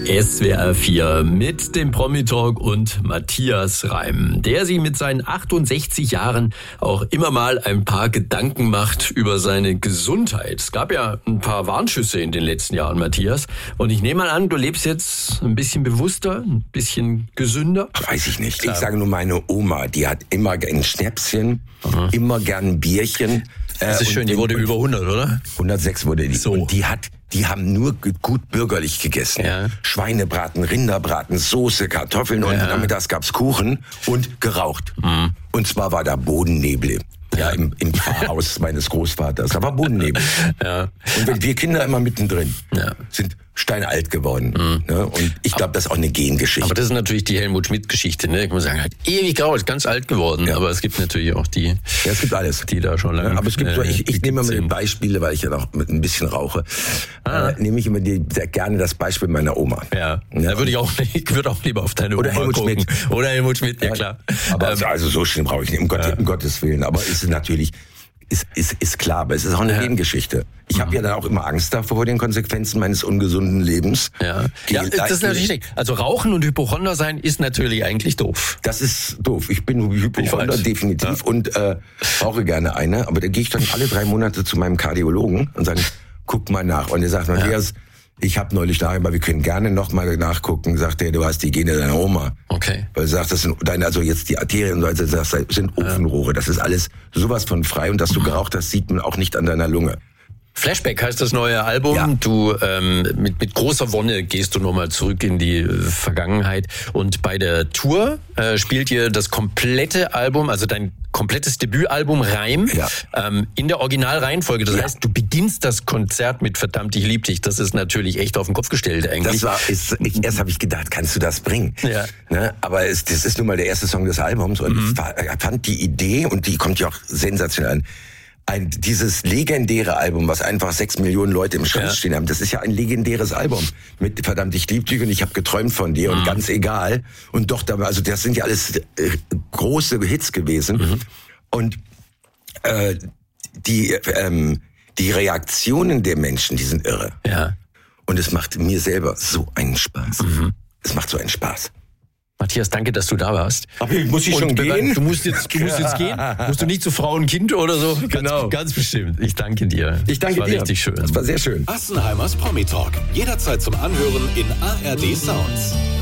SWR 4 mit dem Promi-Talk und Matthias Reim, der sich mit seinen 68 Jahren auch immer mal ein paar Gedanken macht über seine Gesundheit. Es gab ja ein paar Warnschüsse in den letzten Jahren, Matthias. Und ich nehme mal an, du lebst jetzt ein bisschen bewusster, ein bisschen gesünder. Weiß ich nicht. Ich sage nur, meine Oma, die hat immer gern Schnäpschen, immer gern ein Bierchen. Das ist schön, die wurde über 100, oder? 106 wurde die. So. Und die haben nur gut bürgerlich gegessen. Ja. Schweinebraten, Rinderbraten, Soße, Kartoffeln und nachmittags gab's Kuchen und geraucht. Und zwar war da Bodennebel. Ja, im Pfarrhaus meines Großvaters. Da war Bodennebel. Ja. Und wir Kinder immer mittendrin sind steinalt geworden. Ne? Und ich glaube, das ist auch eine Gengeschichte. Aber das ist natürlich die Helmut-Schmidt-Geschichte. Ne? Ich muss sagen, halt ewig grau, ist ganz alt geworden. Ja. Aber es gibt natürlich auch die, es gibt alles, die da schon lange. Aber es gibt ich nehme immer die Beispiele, weil ich ja noch mit ein bisschen rauche. Nehme ich immer sehr gerne das Beispiel meiner Oma. Ja. Da würde ich würde auch lieber auf deine Oder Oma Helmut gucken. Schmidt. Oder Helmut Schmidt, ja klar. Aber also so schlimm brauche ich nicht, um Gottes Willen. Aber es ist natürlich, ist klar, aber es ist auch eine Nebengeschichte. Ich habe ja dann auch immer Angst davor, vor den Konsequenzen meines ungesunden Lebens. Ja, das ist natürlich nicht. Also Rauchen und Hypochonder sein ist natürlich eigentlich doof. Das ist doof. Ich bin Hypochonder, definitiv, und rauche gerne eine. Aber da gehe ich dann alle 3 Monate zu meinem Kardiologen und sage, guck mal nach. Und er sagt, Matthias, ich habe neulich aber wir können gerne noch mal nachgucken, sagt er, du hast die Gene deiner Oma. Okay. Weil er sagt, das sind also jetzt die Arterien und so, das sind Ofenrohre. Das ist alles sowas von frei, und dass du geraucht hast, sieht man auch nicht an deiner Lunge. Flashback heißt das neue Album. Ja. Du mit großer Wonne gehst du nochmal zurück in die Vergangenheit. Und bei der Tour spielt ihr das komplette Album, also dein komplettes Debütalbum Reim, in der Originalreihenfolge. Das heißt, du beginnst das Konzert mit Verdammt, ich lieb dich. Das ist natürlich echt auf den Kopf gestellt eigentlich. Erst habe ich gedacht, kannst du das bringen? Ja. Ne? Aber das ist nun mal der erste Song des Albums. Und ich fand die Idee, und die kommt ja auch sensationell an, dieses legendäre Album, was einfach 6 Millionen Leute im Schrank stehen haben, das ist ja ein legendäres Album mit Verdammt, ich lieb dich und ich habe geträumt von dir und ganz egal. Und doch, also das sind ja alles große Hits gewesen. Und die Reaktionen der Menschen, die sind irre. Ja. Und es macht mir selber so einen Spaß. Es macht so einen Spaß. Matthias, danke, dass du da warst. Aber muss ich schon gehen? Du musst jetzt gehen? Musst du nicht zu Frau und Kind oder so? Genau. Ganz bestimmt. Ich danke dir. Ich danke dir. Das war richtig schön. Das war sehr schön. Assenheimers Promi-Talk. Jederzeit zum Anhören in ARD Sounds.